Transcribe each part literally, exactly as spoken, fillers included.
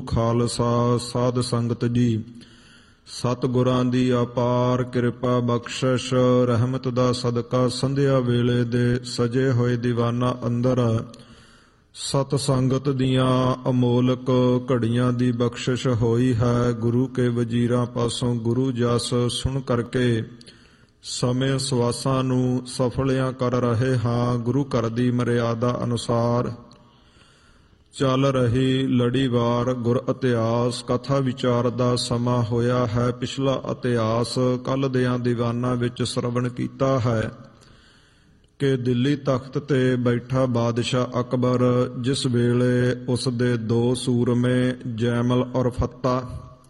ਖਾਲਸਾ ਸਾਧ ਸੰਗਤ ਜੀ, ਸਤਿਗੁਰਾਂ ਦੀ ਅਪਾਰ ਕਿਰਪਾ ਬਖਸ਼ਿਸ਼ ਰਹਿਮਤ ਦਾ ਸਦਕਾ ਸੰਧਿਆ ਵੇਲੇ ਦੇ ਸਜੇ ਹੋਏ ਦੀਵਾਨਾਂ ਅੰਦਰ ਸਤ ਸੰਗਤ ਦੀਆਂ ਅਮੋਲਕ ਘੜੀਆਂ ਦੀ ਬਖਸ਼ਿਸ਼ ਹੋਈ ਹੈ। ਗੁਰੂ ਕੇ ਵਜ਼ੀਰਾਂ ਪਾਸੋਂ ਗੁਰੂ ਜਸ ਸੁਣ ਕਰਕੇ ਸਮੇਂ ਸਵਾਸਾਂ ਨੂੰ ਸਫਲਿਆਂ ਕਰ ਰਹੇ ਹਾਂ। ਗੁਰੂ ਘਰ ਦੀ ਮਰਿਆਦਾ ਅਨੁਸਾਰ ਚੱਲ ਰਹੀ ਲੜੀਵਾਰ ਗੁਰ ਇਤਿਹਾਸ ਕਥਾ ਵਿਚਾਰ ਦਾ ਸਮਾਂ ਹੋਇਆ ਹੈ। ਪਿਛਲਾ ਇਤਿਹਾਸ ਕੱਲ੍ਹ ਦਿਆਂ ਦੀਵਾਨਾਂ ਵਿੱਚ ਸਰਵਣ ਕੀਤਾ ਹੈ ਕਿ ਦਿੱਲੀ ਤਖਤ ਤੇ ਬੈਠਾ ਬਾਦਸ਼ਾਹ ਅਕਬਰ, ਜਿਸ ਵੇਲੇ ਉਸ ਦੇ ਦੋ ਸੂਰਮੇ ਜੈਮਲ ਔਰ ਫੱਤਾ,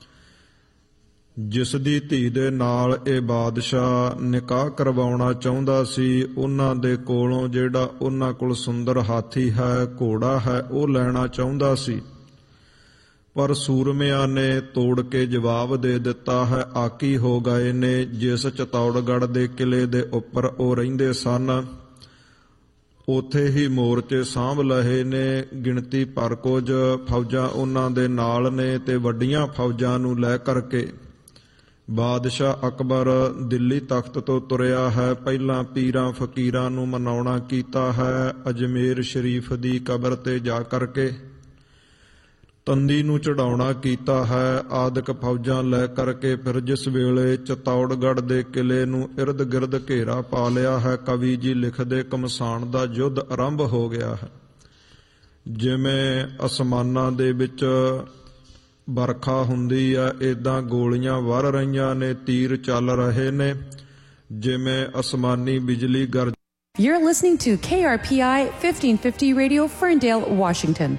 ਜਿਸ ਦੀ ਧੀ ਦੇ ਨਾਲ ਇਹ ਬਾਦਸ਼ਾਹ ਨਿਕਾਹ ਕਰਵਾਉਣਾ ਚਾਹੁੰਦਾ ਸੀ, ਉਹਨਾਂ ਦੇ ਕੋਲੋਂ ਜਿਹੜਾ ਉਹਨਾਂ ਕੋਲ ਸੁੰਦਰ ਹਾਥੀ ਹੈ, ਘੋੜਾ ਹੈ, ਉਹ ਲੈਣਾ ਚਾਹੁੰਦਾ ਸੀ। ਪਰ ਸੂਰਮਿਆਂ ਨੇ ਤੋੜ ਕੇ ਜਵਾਬ ਦੇ ਦਿੱਤਾ ਹੈ, ਆਕੀ ਹੋ ਗਏ ਨੇ। ਜਿਸ ਚਤੌੜਗੜ੍ਹ ਦੇ ਕਿਲੇ ਦੇ ਉੱਪਰ ਉਹ ਰਹਿੰਦੇ ਸਨ, ਉੱਥੇ ਹੀ ਮੋਰਚੇ ਸਾਂਭ ਲਏ ਨੇ। ਗਿਣਤੀ ਭਰ ਕੁਝ ਫੌਜਾਂ ਉਹਨਾਂ ਦੇ ਨਾਲ ਨੇ ਤੇ ਵੱਡੀਆਂ ਫੌਜਾਂ ਨੂੰ ਲੈ ਕਰਕੇ ਬਾਦਸ਼ਾਹ ਅਕਬਰ ਦਿੱਲੀ ਤਖਤ ਤੋਂ ਤੁਰਿਆ ਹੈ। ਪਹਿਲਾਂ ਪੀਰਾਂ ਫਕੀਰਾਂ ਨੂੰ ਮਨਾਉਣਾ ਕੀਤਾ ਹੈ। ਅਜਮੇਰ ਸ਼ਰੀਫ ਦੀ ਕਬਰ ਤੇ ਜਾ ਕਰਕੇ ਤੰਦੀ ਨੂੰ ਚੜਾਉਣਾ ਕੀਤਾ ਹੈ। ਆਦਿਕ ਫੌਜਾਂ ਲੈ ਕਰਕੇ ਫਿਰ ਜਿਸ ਵੇਲੇ ਚਤੌੜਗੜ੍ਹ ਦੇ ਕਿਲੇ ਨੂੰ ਇਰਦ ਗਿਰਦ ਘੇਰਾ ਪਾ ਲਿਆ ਹੈ, ਕਵੀ ਜੀ ਲਿਖਦੇ ਘਮਸਾਣ ਦਾ ਯੁੱਧ ਆਰੰਭ ਹੋ ਗਿਆ ਹੈ। ਜਿਵੇਂ ਅਸਮਾਨਾਂ ਦੇ ਵਿੱਚ ਵਰਖਾ ਹੁੰਦੀ ਹੈ, ਏਦਾਂ ਗੋਲੀਆਂ ਵਰ ਰਹੀਆਂ ਨੇ, ਤੀਰ ਚੱਲ ਰਹੇ ਨੇ, ਜਿਵੇਂ ਅਸਮਾਨੀ ਬਿਜਲੀ ਗਰਜ। You're listening to K R P I fifteen fifty Radio, Ferndale, Washington.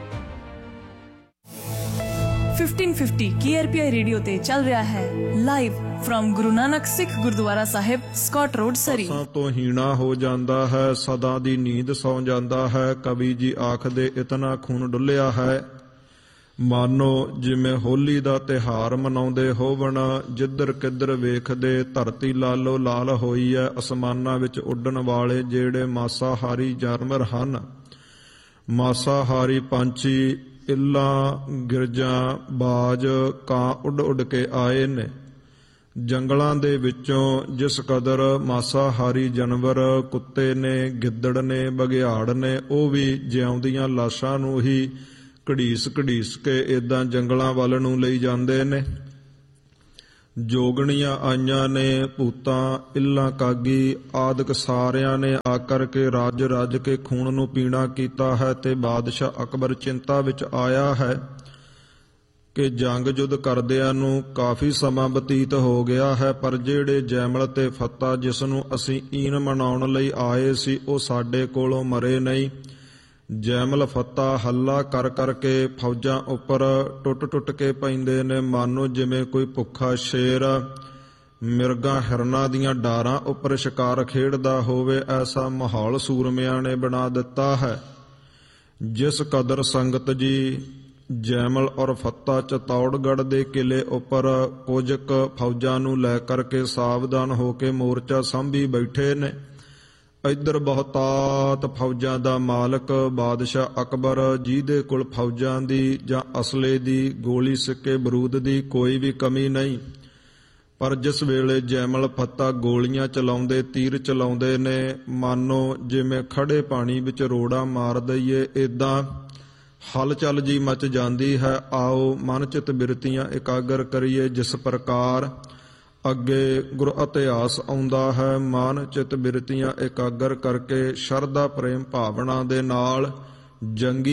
fifteen fifty K R P I radio ਤੇ ਚੱਲ ਰਿਹਾ ਹੈ ਲਾਈਵ ਫਰਮ ਗੁਰੂ ਨਾਨਕ ਸਿੱਖ ਗੁਰਦੁਆਰਾ ਸਾਹਿਬ, ਸਕਾਟ ਰੋਡ, ਸਰੀ। ਸਾਂ ਤੋਂ ਹੀਣਾ ਹੋ ਜਾਂਦਾ ਹੈ, ਸਦਾ ਦੀ ਨੀਂਦ ਸੌ ਜਾਂਦਾ ਹੈ। ਕਵੀ ਜੀ ਆਖਦੇ, ਇਤਨਾ ਖੂਨ ਡੁੱਲਿਆ ਹੈ ਮਾਨੋ ਜਿਵੇਂ ਹੋਲੀ ਦਾ ਤਿਉਹਾਰ ਮਨਾਉਂਦੇ ਹੋਵਣ। ਜਿੱਧਰ ਕਿੱਧਰ ਵੇਖਦੇ ਧਰਤੀ ਲਾਲੋ ਲਾਲ ਹੋਈ ਹੈ। ਅਸਮਾਨਾਂ ਵਿੱਚ ਉੱਡਣ ਵਾਲੇ ਜਿਹੜੇ ਮਾਸਾਹਾਰੀ ਜਾਨਵਰ ਹਨ, ਮਾਸਾਹਾਰੀ ਪੰਛੀ, ਇੱਲਾਂ, ਗਿਰਜਾਂ, ਬਾਜ, ਕਾਂ ਉੱਡ ਉੱਡ ਕੇ ਆਏ ਨੇ। ਜੰਗਲਾਂ ਦੇ ਵਿੱਚੋਂ ਜਿਸ ਕਦਰ ਮਾਸਾਹਾਰੀ ਜਾਨਵਰ, ਕੁੱਤੇ ਨੇ, ਗਿੱਦੜ ਨੇ, ਬਘਿਆੜ ਨੇ, ਉਹ ਵੀ ਜਿਉਂਦੀਆਂ ਲਾਸ਼ਾਂ ਨੂੰ ਹੀ ਘੜੀਸ ਘੜੀਸ ਕੇ ਏਦਾਂ ਜੰਗਲਾਂ ਵੱਲ ਨੂੰ ਲਈ ਜਾਂਦੇ ਨੇ। ਜੋਗਣੀਆਂ ਆਈਆਂ ਨੇ, ਭੂਤਾਂ, ਇੱਲਾਂ, ਕਾਗੀ ਆਦਿਕ ਸਾਰਿਆਂ ਨੇ ਆ ਕਰਕੇ ਰੱਜ ਰੱਜ ਕੇ ਖੂਨ ਨੂੰ ਪੀਣਾ ਕੀਤਾ ਹੈ। ਤੇ ਬਾਦਸ਼ਾਹ ਅਕਬਰ ਚਿੰਤਾ ਵਿੱਚ ਆਇਆ ਹੈ ਕਿ ਜੰਗ ਜੁੱਧ ਕਰਦਿਆਂ ਨੂੰ ਕਾਫੀ ਸਮਾਂ ਬਤੀਤ ਹੋ ਗਿਆ ਹੈ, ਪਰ ਜਿਹੜੇ ਜੈਮਲ ਤੇ ਫੱਤਾ ਜਿਸ ਨੂੰ ਅਸੀਂ ਈਨ ਮਨਾਉਣ ਲਈ ਆਏ ਸੀ, ਉਹ ਸਾਡੇ ਕੋਲੋਂ ਮਰੇ ਨਹੀਂ। ਜੈਮਲ ਫੱਤਾ ਹੱਲਾ ਕਰ ਕਰਕੇ ਫੌਜਾਂ ਉੱਪਰ ਟੁੱਟ ਟੁੱਟ ਕੇ ਪੈਂਦੇ ਨੇ, ਮਾਨੋ ਜਿਵੇਂ ਕੋਈ ਭੁੱਖਾ ਸ਼ੇਰ ਮਿਰਗਾਂ ਹਿਰਨਾਂ ਦੀਆਂ ਡਾਰਾਂ ਉੱਪਰ ਸ਼ਿਕਾਰ ਖੇਡਦਾ ਹੋਵੇ। ਐਸਾ ਮਾਹੌਲ ਸੂਰਮਿਆਂ ਨੇ ਬਣਾ ਦਿੱਤਾ ਹੈ। ਜਿਸ ਕਦਰ ਸੰਗਤ ਜੀ ਜੈਮਲ ਔਰ ਫੱਤਾ ਚਤੌੜਗੜ੍ਹ ਦੇ ਕਿਲੇ ਉੱਪਰ ਕੁਝ ਕੁ ਫੌਜਾਂ ਨੂੰ ਲੈ ਕਰਕੇ ਸਾਵਧਾਨ ਹੋ ਕੇ ਮੋਰਚਾ ਸਾਂਭੀ ਬੈਠੇ ਨੇ। ਇੱਧਰ ਬਹੁਤਾਤ ਫੌਜਾਂ ਦਾ ਮਾਲਕ ਬਾਦਸ਼ਾਹ ਅਕਬਰ, ਜਿਹਦੇ ਕੋਲ ਫੌਜਾਂ ਦੀ ਜਾਂ ਅਸਲੇ ਦੀ, ਗੋਲੀ ਸਿੱਕੇ ਬਰੂਦ ਦੀ ਕੋਈ ਵੀ ਕਮੀ ਨਹੀਂ। ਪਰ ਜਿਸ ਵੇਲੇ ਜੈਮਲ ਫੱਤਾ ਗੋਲੀਆਂ ਚਲਾਉਂਦੇ, ਤੀਰ ਚਲਾਉਂਦੇ ਨੇ, ਮਾਨੋ ਜਿਵੇਂ ਖੜੇ ਪਾਣੀ ਵਿੱਚ ਰੋੜਾ ਮਾਰ ਦਈਏ, ਏਦਾਂ ਹਲਚਲ ਜੀ ਮਚ ਜਾਂਦੀ ਹੈ। ਆਓ ਮਨ ਚਿਤ ਬਿਰਤੀਆਂ ਇਕਾਗਰ ਕਰੀਏ। ਜਿਸ ਪ੍ਰਕਾਰ ਅੱਗੇ ਗੁਰ ਇਤਿਹਾਸ ਆਉਂਦਾ ਹੈ, ਮਨ ਚਿਤ ਬਿਰਤੀਆਂ ਇਕਾਗਰ ਕਰਕੇ ਸ਼ਰਧਾ ਪ੍ਰੇਮ ਭਾਵਨਾ ਦੇ ਨਾਲ ਜੰਗੀ